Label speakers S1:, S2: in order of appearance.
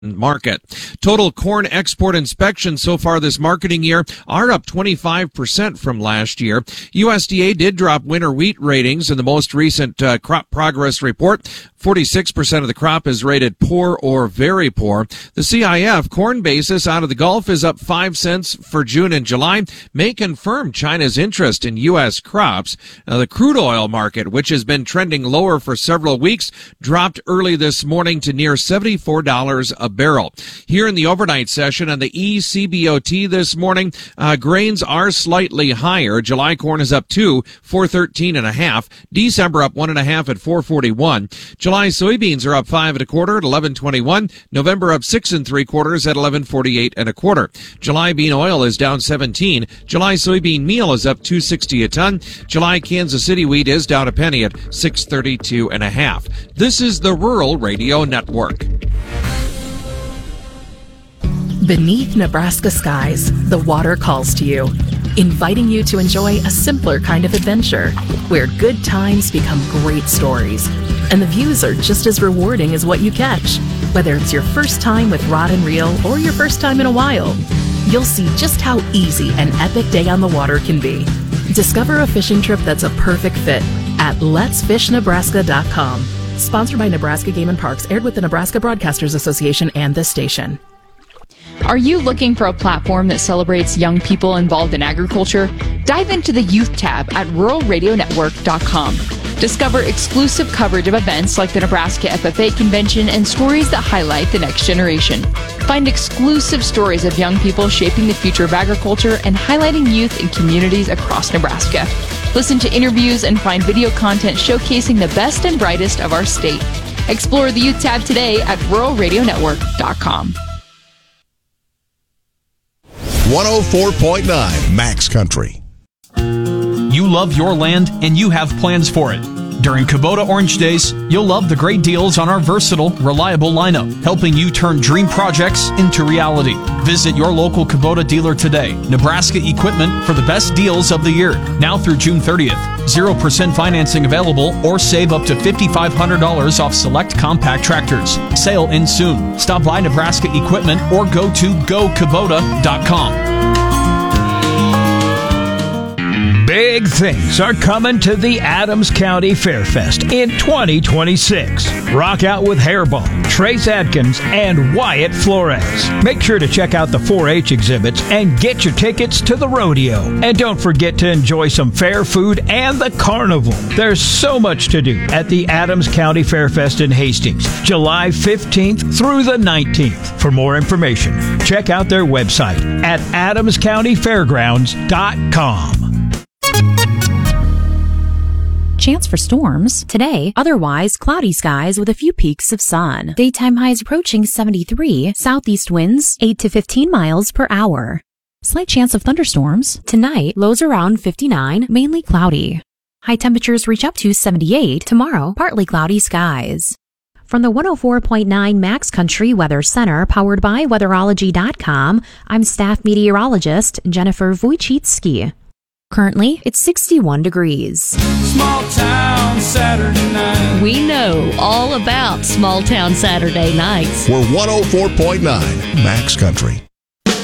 S1: market. Total corn export inspections so far this marketing year are up 25% from last year. USDA did drop winter wheat ratings in the most recent crop progress report. 46% of the crop is rated poor or very poor. The CIF corn basis out of the Gulf is up 5 cents for June and July, may confirm China's interest in U.S. crops. The crude oil market, which has been trending lower for several weeks, dropped early this morning to near $74 a barrel. Here in the overnight session on the ECBOT this morning, grains are slightly higher. July corn is up 413.5. December up 1.5 at 441. July soybeans are up 5 1/4 at 11.21. November up 6 3/4 at 11.48 1/4. July bean oil is down 17. July soybean meal is up 2.60 a ton. July Kansas City wheat is down a penny at 632.5. This is the Rural Radio Network.
S2: Beneath Nebraska skies, the water calls to you, inviting you to enjoy a simpler kind of adventure where good times become great stories, and the views are just as rewarding as what you catch. Whether it's your first time with rod and reel or your first time in a while, you'll see just how easy an epic day on the water can be. Discover a fishing trip that's a perfect fit at letsfishnebraska.com. Sponsored by Nebraska Game and Parks, aired with the Nebraska Broadcasters Association and this station.
S3: Are you looking for a platform that celebrates young people involved in agriculture? Dive into the Youth tab at ruralradionetwork.com. Discover exclusive coverage of events like the Nebraska FFA Convention and stories that highlight the next generation. Find exclusive stories of young people shaping the future of agriculture and highlighting youth in communities across Nebraska. Listen to interviews and find video content showcasing the best and brightest of our state. Explore the Youth tab today at ruralradionetwork.com.
S4: 104.9 Max Country.
S5: You love your land and you have plans for it. During Kubota Orange Days, you'll love the great deals on our versatile, reliable lineup, helping you turn dream projects into reality. Visit your local Kubota dealer today. Nebraska Equipment for the best deals of the year. Now through June 30th. 0% financing available or save up to $5,500 off select compact tractors. Sale ends soon. Stop by Nebraska Equipment or go to gokubota.com.
S6: Big things are coming to the Adams County Fairfest in 2026. Rock out with Hairball, Trace Adkins, and Wyatt Flores. Make sure to check out the 4-H exhibits and get your tickets to the rodeo. And don't forget to enjoy some fair food and the carnival. There's so much to do at the Adams County Fairfest in Hastings, July 15th through the 19th. For more information, check out their website at adamscountyfairgrounds.com.
S7: Chance for storms. Today, otherwise cloudy skies with a few peaks of sun. Daytime highs approaching 73. Southeast winds 8 to 15 miles per hour. Slight chance of thunderstorms. Tonight, lows around 59, mainly cloudy. High temperatures reach up to 78. Tomorrow, partly cloudy skies. From the 104.9 Max Country Weather Center, powered by Weatherology.com, I'm staff meteorologist Jennifer Wojcicki. Currently, it's 61 degrees.
S8: Small Town Saturday Night.
S9: We know all about Small Town Saturday Nights.
S4: We're 104.9 Max Country.